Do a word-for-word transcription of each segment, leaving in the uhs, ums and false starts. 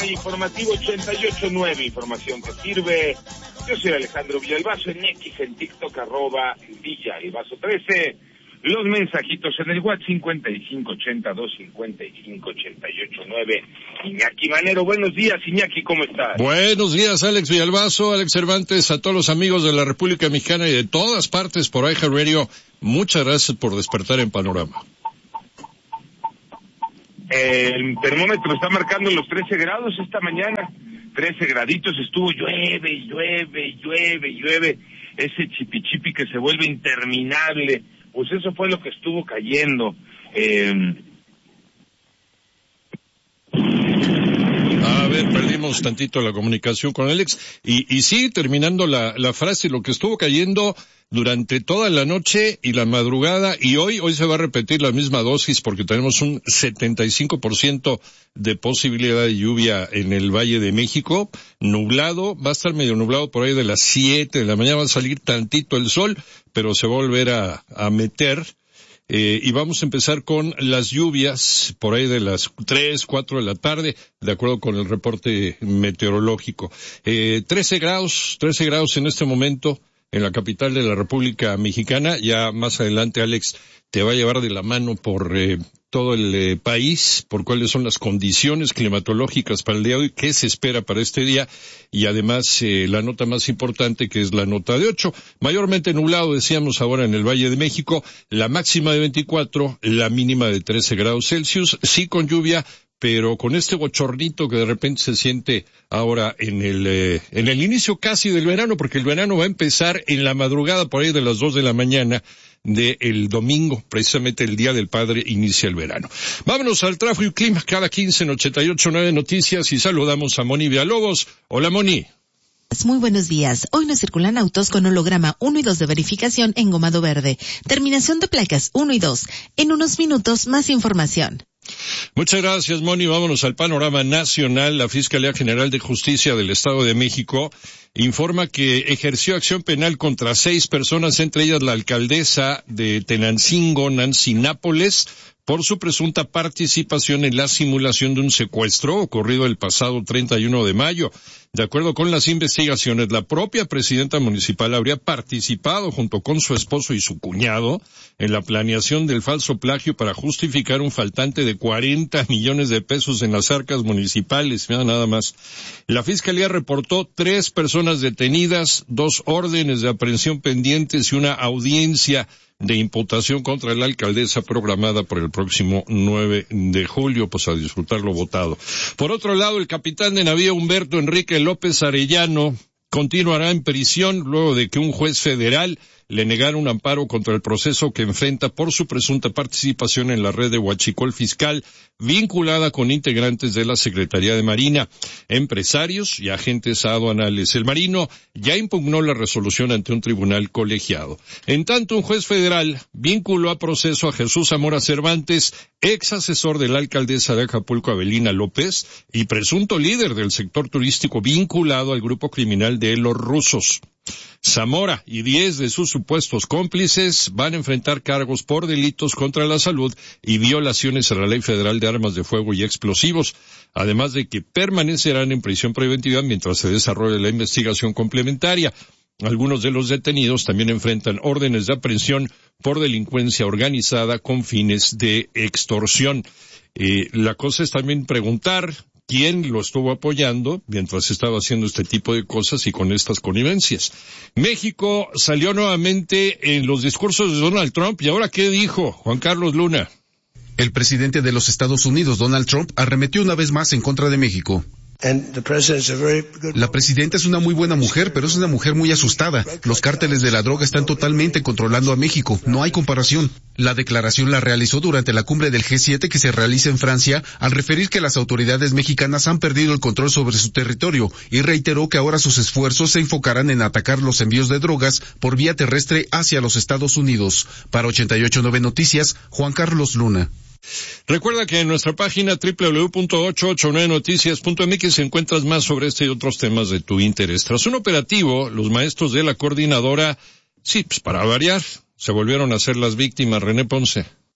Panorama Informativo ochenta y ocho nueve, información que sirve. Yo soy Alejandro Villalbazo, en X, en TikTok, arroba Villalbazo trece. Los mensajitos en el WhatsApp cincuenta y cinco ochenta dos cincuenta y cinco ochenta y ocho nueve. Iñaki Manero, buenos días, Iñaki, ¿cómo estás? Buenos días, Alex Villalbazo, Alex Cervantes, a todos los amigos de la República Mexicana y de todas partes por iHeartRadio. Muchas gracias por despertar en Panorama. El termómetro está marcando los trece grados esta mañana. trece graditos, estuvo llueve, llueve, llueve, llueve. Ese chipichipi que se vuelve interminable. Pues eso fue lo que estuvo cayendo. Eh... A ver, perdimos tantito la comunicación con Alex. Y, y sí, terminando la, la frase, lo que estuvo cayendo durante toda la noche y la madrugada, y hoy, hoy se va a repetir la misma dosis porque tenemos un setenta y cinco por ciento de posibilidad de lluvia en el Valle de México, nublado, va a estar medio nublado por ahí de las siete de la mañana, va a salir tantito el sol, pero se va a volver a, a meter. Eh, y vamos a empezar con las lluvias por ahí de las tres, cuatro de la tarde, de acuerdo con el reporte meteorológico. Eh, trece grados, trece grados en este momento en la capital de la República Mexicana. Ya más adelante, Alex, te va a llevar de la mano por eh, todo el eh, país, por cuáles son las condiciones climatológicas para el día de hoy, qué se espera para este día, y además eh, la nota más importante, que es la nota de ocho. Mayormente nublado, decíamos ahora en el Valle de México, la máxima de veinticuatro, la mínima de trece grados Celsius, sí con lluvia, pero con este bochornito que de repente se siente ahora en el eh, en el inicio casi del verano, porque el verano va a empezar en la madrugada por ahí de las dos de la mañana del domingo, precisamente el Día del Padre inicia el verano. Vámonos al tráfico y clima cada quince en ochenta y ocho nueve Noticias y saludamos a Moni Villalobos. Hola, Moni. Muy buenos días. Hoy no circulan autos con holograma uno y dos de verificación en gomado verde. Terminación de placas uno y dos. En unos minutos más información. Muchas gracias, Moni. Vámonos al panorama nacional. La Fiscalía General de Justicia del Estado de México informa que ejerció acción penal contra seis personas, entre ellas la alcaldesa de Tenancingo, Nancy Nápoles, por su presunta participación en la simulación de un secuestro ocurrido el pasado treinta y uno de mayo. De acuerdo con las investigaciones, la propia presidenta municipal habría participado junto con su esposo y su cuñado en la planeación del falso plagio para justificar un faltante de cuarenta millones de pesos en las arcas municipales. Mira, nada más. La Fiscalía reportó tres personas detenidas, dos órdenes de aprehensión pendientes y una audiencia de imputación contra la alcaldesa programada por el próximo nueve de julio, pues a disfrutar lo votado. Por otro lado, el capitán de navío Humberto Enrique López Arellano continuará en prisión luego de que un juez federal le negara un amparo contra el proceso que enfrenta por su presunta participación en la red de huachicol fiscal vinculada con integrantes de la Secretaría de Marina, empresarios y agentes aduanales. El marino ya impugnó la resolución ante un tribunal colegiado. En tanto, un juez federal vinculó a proceso a Jesús Zamora Cervantes, ex asesor de la alcaldesa de Acapulco, Avelina López, y presunto líder del sector turístico vinculado al grupo criminal de los rusos. Zamora y diez de sus supuestos cómplices van a enfrentar cargos por delitos contra la salud y violaciones a la Ley Federal de Armas de Fuego y Explosivos, además de que permanecerán en prisión preventiva mientras se desarrolle la investigación complementaria. Algunos de los detenidos también enfrentan órdenes de aprehensión por delincuencia organizada con fines de extorsión. Eh, la cosa es también preguntar quién lo estuvo apoyando mientras estaba haciendo este tipo de cosas y con estas connivencias. México salió nuevamente en los discursos de Donald Trump, y ahora ¿qué dijo Juan Carlos Luna? El presidente de los Estados Unidos, Donald Trump, arremetió una vez más en contra de México. La presidenta es una muy buena mujer, pero es una mujer muy asustada. Los cárteles de la droga están totalmente controlando a México. No hay comparación. La declaración la realizó durante la cumbre del G siete que se realiza en Francia, al referir que las autoridades mexicanas han perdido el control sobre su territorio, y reiteró que ahora sus esfuerzos se enfocarán en atacar los envíos de drogas por vía terrestre hacia los Estados Unidos. Para ochenta y ocho nueve Noticias, Juan Carlos Luna. Recuerda que en nuestra página doble u doble u doble u punto ochocientos ochenta y nueve noticias punto m x encuentras más sobre este y otros temas de tu interés. Tras un operativo, los maestros de la coordinadora, sí, pues para variar, se volvieron a ser las víctimas. René Ponce.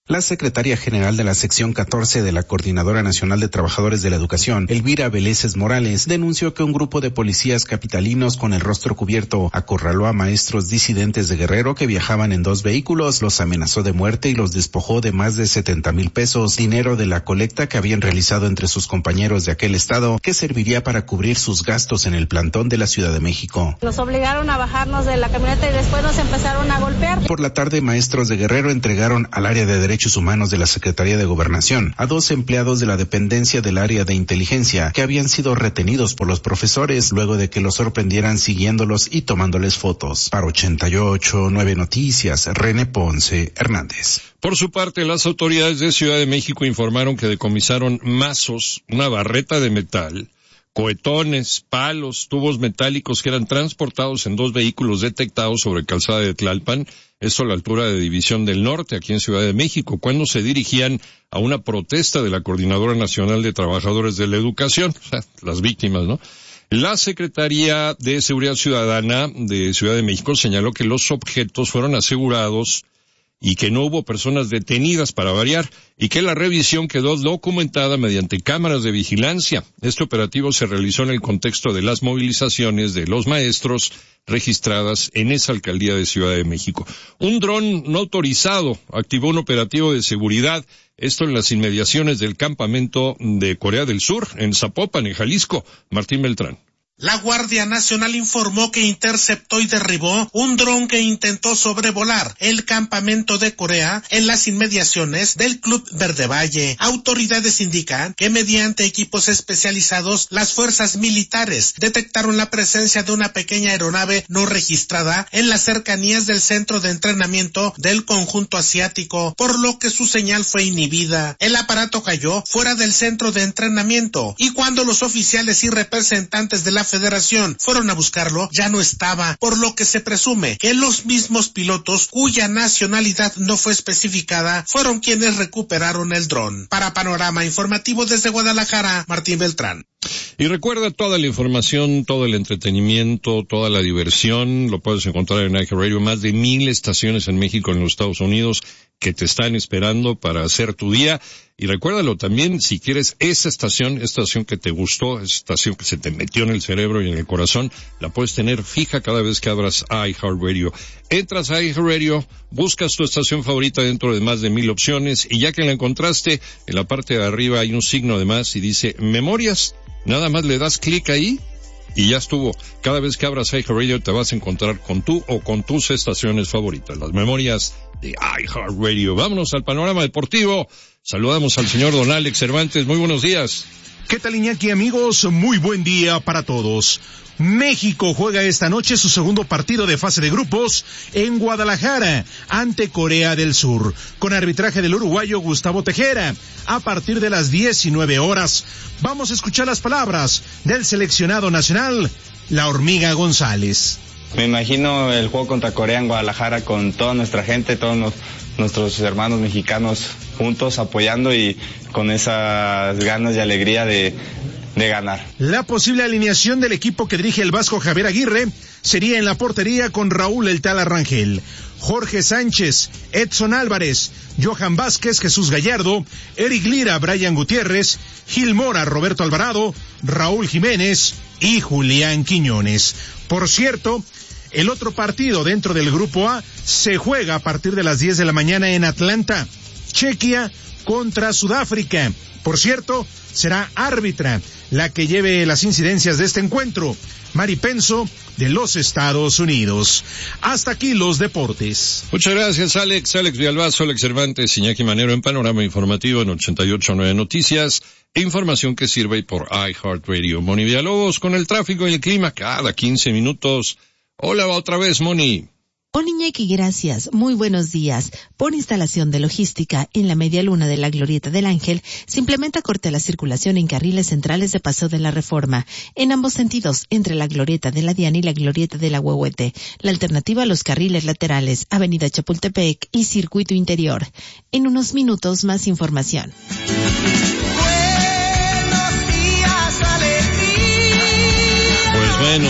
La secretaria general de la sección catorce de la Coordinadora Nacional de Trabajadores de la Educación, Elvira Veleses Morales, denunció que un grupo de policías capitalinos con el rostro cubierto acorraló a maestros disidentes de Guerrero que viajaban en dos vehículos, los amenazó de muerte y los despojó de más de setenta mil pesos, dinero de la colecta que habían realizado entre sus compañeros de aquel estado, que serviría para cubrir sus gastos en el plantón de la Ciudad de México. Nos obligaron a bajarnos de la camioneta y después nos empezaron a golpear. Por la tarde, maestros de Guerrero entregaron al área de Derechos Derechos Humanos de la Secretaría de Gobernación a dos empleados de la dependencia del área de inteligencia que habían sido retenidos por los profesores luego de que los sorprendieran siguiéndolos y tomándoles fotos. Para ochenta y ocho punto nueve Noticias, René Ponce Hernández. Por su parte, las autoridades de Ciudad de México informaron que decomisaron mazos, una barreta de metal, cohetones, palos, tubos metálicos que eran transportados en dos vehículos detectados sobre Calzada de Tlalpan, esto a la altura de División del Norte, aquí en Ciudad de México, cuando se dirigían a una protesta de la Coordinadora Nacional de Trabajadores de la Educación, o sea, las víctimas, ¿no? La Secretaría de Seguridad Ciudadana de Ciudad de México señaló que los objetos fueron asegurados y que no hubo personas detenidas para variar, y que la revisión quedó documentada mediante cámaras de vigilancia. Este operativo se realizó en el contexto de las movilizaciones de los maestros registradas en esa alcaldía de Ciudad de México. Un dron no autorizado activó un operativo de seguridad, esto en las inmediaciones del campamento de Corea del Sur, en Zapopan, en Jalisco. Martín Beltrán. La Guardia Nacional informó que interceptó y derribó un dron que intentó sobrevolar el campamento de Corea en las inmediaciones del Club Verde Valle. Autoridades indican que mediante equipos especializados, las fuerzas militares detectaron la presencia de una pequeña aeronave no registrada en las cercanías del centro de entrenamiento del conjunto asiático, por lo que su señal fue inhibida. El aparato cayó fuera del centro de entrenamiento y cuando los oficiales y representantes de la Federación fueron a buscarlo, ya no estaba, por lo que se presume que los mismos pilotos, cuya nacionalidad no fue especificada, fueron quienes recuperaron el dron. Para Panorama Informativo desde Guadalajara, Martín Beltrán. Y recuerda, toda la información, todo el entretenimiento, toda la diversión, lo puedes encontrar en iHeartRadio, más de mil estaciones en México, en los Estados Unidos, que te están esperando para hacer tu día. Y recuérdalo también, si quieres esa estación, estación que te gustó, esa estación que se te metió en el cerebro y en el corazón, la puedes tener fija cada vez que abras iHeartRadio. Entras a iHeartRadio, buscas tu estación favorita dentro de más de mil opciones, y ya que la encontraste, en la parte de arriba hay un signo de más y dice Memorias. Nada más le das clic ahí y ya estuvo. Cada vez que abras iHeartRadio te vas a encontrar con tú o con tus estaciones favoritas, las memorias de iHeartRadio. Vámonos al panorama deportivo. Saludamos al señor don Alex Cervantes. Muy buenos días. ¿Qué tal, Iñaki, amigos? Muy buen día para todos. México juega esta noche su segundo partido de fase de grupos en Guadalajara ante Corea del Sur, con arbitraje del uruguayo Gustavo Tejera, a partir de las diecinueve horas. Vamos a escuchar las palabras del seleccionado nacional, la Hormiga González. Me imagino el juego contra Corea en Guadalajara con toda nuestra gente, todos los, nuestros hermanos mexicanos juntos apoyando y con esas ganas y alegría de de ganar. La posible alineación del equipo que dirige el vasco Javier Aguirre sería en la portería con Raúl El Tala Rangel, Jorge Sánchez, Edson Álvarez, Johan Vázquez, Jesús Gallardo, Eric Lira, Brian Gutiérrez, Gil Mora, Roberto Alvarado, Raúl Jiménez y Julián Quiñones. Por cierto, el otro partido dentro del grupo A se juega a partir de las diez de la mañana en Atlanta, Chequia contra Sudáfrica. Por cierto, será árbitra la que lleve las incidencias de este encuentro, Mari Penso, de los Estados Unidos. Hasta aquí los deportes. Muchas gracias, Alex. Alex Villalbazo, Alex Cervantes, Iñaki Manero en Panorama Informativo en ochenta y ocho punto nueve Noticias. Información que sirve por iHeartRadio. Moni Villalobos con el tráfico y el clima cada quince minutos. Hola, otra vez, Moni. Hola, Iñaki, gracias. Muy buenos días. Por instalación de logística en la media luna de la Glorieta del Ángel, se implementa corte a la circulación en carriles centrales de Paseo de la Reforma, en ambos sentidos, entre la Glorieta de la Diana y la Glorieta de la Huehuete. La alternativa a los carriles laterales, Avenida Chapultepec y Circuito Interior. En unos minutos, más información. Buenos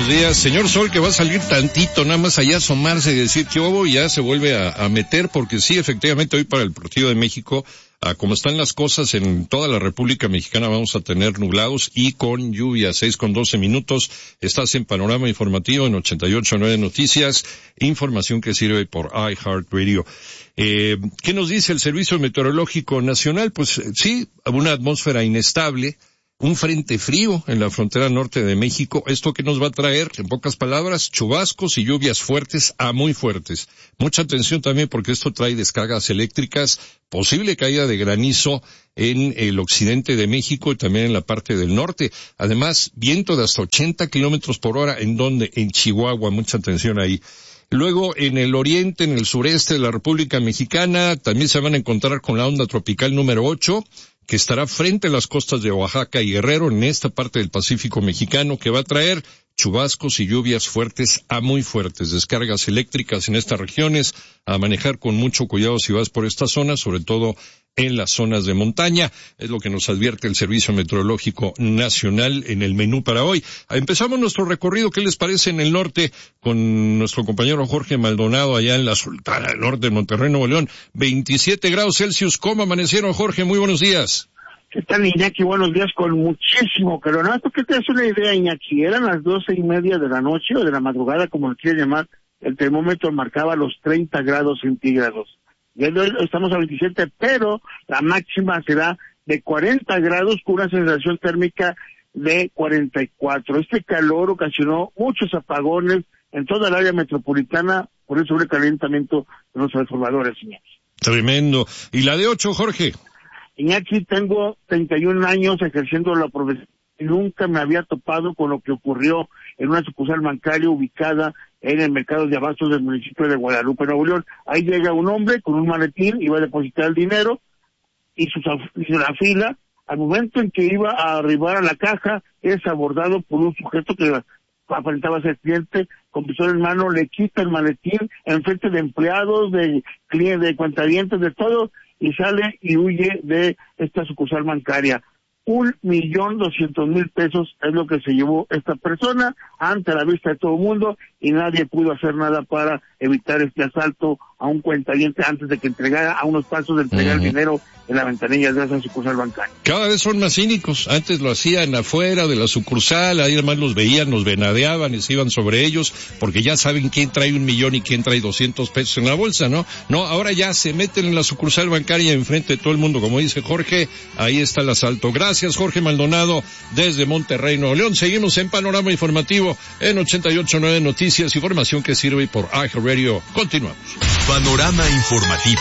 buenos días. Señor Sol, que va a salir tantito, nada más allá asomarse y decir que hubo, y ya se vuelve a, a meter, porque sí, efectivamente, hoy para el partido de México, a como están las cosas en toda la República Mexicana, vamos a tener nublados y con lluvia. Seis con doce minutos, estás en Panorama Informativo en ochenta y ocho punto nueve Noticias, información que sirve por iHeartRadio. Eh, ¿qué nos dice el Servicio Meteorológico Nacional? Pues sí, una atmósfera inestable, un frente frío en la frontera norte de México. ¿Esto qué nos va a traer? En pocas palabras, chubascos y lluvias fuertes a muy fuertes. Mucha atención también porque esto trae descargas eléctricas, posible caída de granizo en el occidente de México y también en la parte del norte. Además, viento de hasta ochenta kilómetros por hora. ¿En dónde? En Chihuahua. Mucha atención ahí. Luego, en el oriente, en el sureste de la República Mexicana, también se van a encontrar con la onda tropical número ocho, que estará frente a las costas de Oaxaca y Guerrero en esta parte del Pacífico mexicano, que va a traer chubascos y lluvias fuertes a muy fuertes, descargas eléctricas en estas regiones, a manejar con mucho cuidado si vas por esta zona, sobre todo en las zonas de montaña. Es lo que nos advierte el Servicio Meteorológico Nacional en el menú para hoy. Empezamos nuestro recorrido, ¿qué les parece en el norte? Con nuestro compañero Jorge Maldonado allá en la Sultana del Norte de Monterrey, Nuevo León. veintisiete grados Celsius. ¿Cómo amanecieron, Jorge? Muy buenos días. ¿Qué tal, Iñaki? Buenos días, con muchísimo calor. ¿No? ¿Tú qué te das una idea, Iñaki? Eran las doce y media de la noche o de la madrugada, como lo quieras llamar. El termómetro marcaba los treinta grados centígrados. Ya estamos a veintisiete, pero la máxima será de cuarenta grados con una sensación térmica de cuarenta y cuatro. Este calor ocasionó muchos apagones en toda el área metropolitana por el sobrecalentamiento de los transformadores, Iñaki. Tremendo. ¿Y la de ocho, Jorge? Iñaki, tengo treinta y un años ejerciendo la profesión y nunca me había topado con lo que ocurrió en una sucursal bancaria ubicada en el mercado de abastos del municipio de Guadalupe, Nuevo León. Ahí llega un hombre con un maletín, iba a depositar el dinero, y su, hizo la fila. Al momento en que iba a arribar a la caja, es abordado por un sujeto que aparentaba ser cliente, con pistola en mano, le quita el maletín en frente de empleados, de clientes, de cuentavientes, de todo, y sale y huye de esta sucursal bancaria. Un millón doscientos mil pesos es lo que se llevó esta persona ante la vista de todo el mundo, y nadie pudo hacer nada para evitar este asalto a un cuentaviente antes de que entregara, a unos pasos de entregar uh-huh. el dinero en la ventanilla de esa sucursal bancaria. Cada vez son más cínicos. Antes lo hacían afuera de la sucursal, ahí además los veían, los venadeaban y se iban sobre ellos, porque ya saben quién trae un millón y quién trae doscientos pesos en la bolsa, ¿no? No, ahora ya se meten en la sucursal bancaria enfrente de todo el mundo, como dice Jorge, ahí está el asalto. Gracias, Jorge Maldonado, desde Monterrey, Nuevo León. Seguimos en Panorama Informativo en ochenta y ocho punto nueve Noticias, información que sirve por iHeartRadio. Continuamos. Panorama Informativo.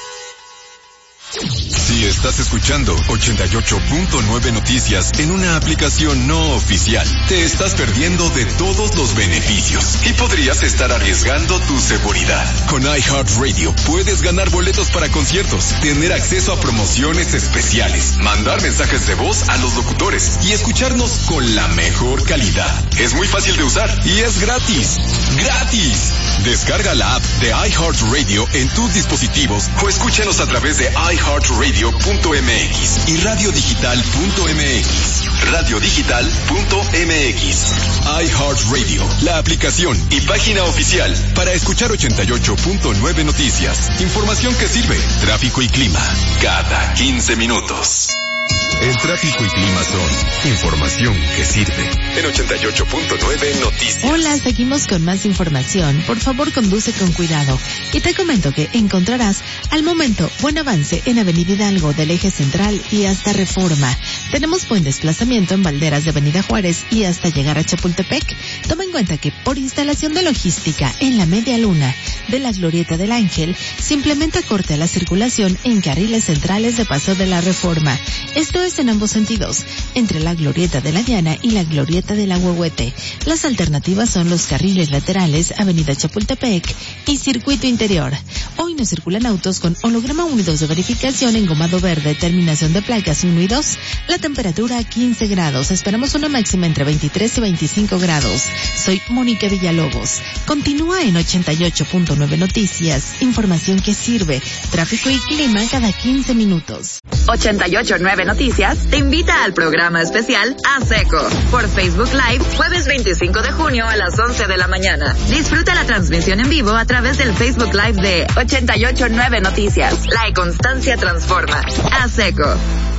Si estás escuchando ochenta y ocho punto nueve Noticias en una aplicación no oficial, te estás perdiendo de todos los beneficios y podrías estar arriesgando tu seguridad. Con iHeartRadio puedes ganar boletos para conciertos, tener acceso a promociones especiales, mandar mensajes de voz a los locutores y escucharnos con la mejor calidad. Es muy fácil de usar y es gratis. ¡Gratis! Descarga la app de iHeartRadio en tus dispositivos o escúchanos a través de iHeartRadio punto m x y radio digital punto m x. radio digital punto m x. iHeartRadio, la aplicación y página oficial para escuchar ochenta y ocho punto nueve Noticias. Información que sirve. Tráfico y clima cada quince minutos. El tráfico y clima son información que sirve en ochenta y ocho punto nueve Noticias. Hola, seguimos con más información. Por favor, conduce con cuidado. Y te comento que encontrarás al momento buen avance en Avenida Hidalgo del Eje Central y hasta Reforma. Tenemos buen desplazamiento en Valderas de Avenida Juárez y hasta llegar a Chapultepec. Toma en cuenta que por instalación de logística en la media luna de la Glorieta del Ángel, se implementa corte a la circulación en carriles centrales de Paso de la Reforma. Esto es en ambos sentidos, entre la Glorieta de la Diana y la Glorieta de la Huehuete. Las alternativas son los carriles laterales, Avenida Chapultepec y Circuito Interior. Hoy no circulan autos con holograma uno y dos de verificación, engomado verde, terminación de placas uno y dos. La la temperatura a quince grados. Esperamos una máxima entre veintitrés y veinticinco grados. Soy Mónica Villalobos. Continúa en ochenta y ocho punto nueve Noticias. Información que sirve. Tráfico y clima cada quince minutos. ochenta y ocho punto nueve Noticias te invita al programa especial A Seco por Facebook Live, jueves veinticinco de junio a las once de la mañana. Disfruta la transmisión en vivo a través del Facebook Live de ochenta y ocho punto nueve Noticias. La constancia transforma. A Seco.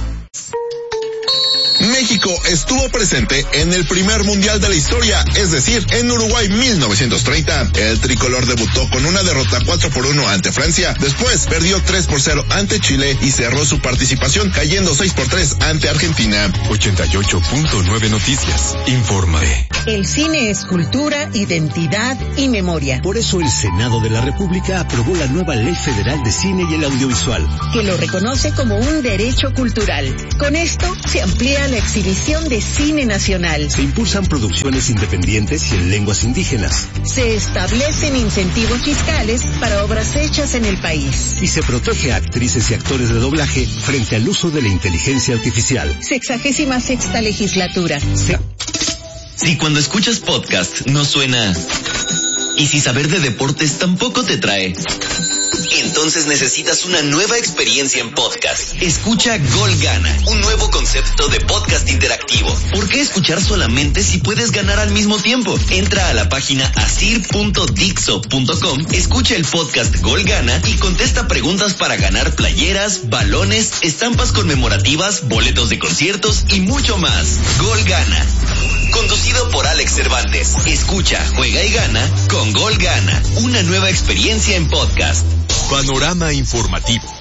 México estuvo presente en el primer mundial de la historia, es decir, en Uruguay mil novecientos treinta. El tricolor debutó con una derrota cuatro por uno ante Francia, después perdió tres por cero ante Chile y cerró su participación cayendo seis por tres ante Argentina. ochenta y ocho punto nueve Noticias, informa. El cine es cultura, identidad y memoria. Por eso el Senado de la República aprobó la nueva Ley Federal de Cine y el Audiovisual, que lo reconoce como un derecho cultural. Con esto se amplía la exhibición de cine nacional. Se impulsan producciones independientes y en lenguas indígenas. Se establecen incentivos fiscales para obras hechas en el país. Y se protege a actrices y actores de doblaje frente al uso de la inteligencia artificial. Sexagésima sexta legislatura. Se... Si cuando escuchas podcast no suena... Y si saber de deportes tampoco te trae... Entonces necesitas una nueva experiencia en podcast. Escucha Gol Gana, un nuevo concepto de podcast interactivo. ¿Por qué escuchar solamente si puedes ganar al mismo tiempo? Entra a la página asir punto dixo punto com, escucha el podcast Gol Gana y contesta preguntas para ganar playeras, balones, estampas conmemorativas, boletos de conciertos y mucho más. Gol Gana. Conducido por Alex Cervantes. Escucha, juega y gana con Gol Gana. Una nueva experiencia en podcast. Panorama informativo.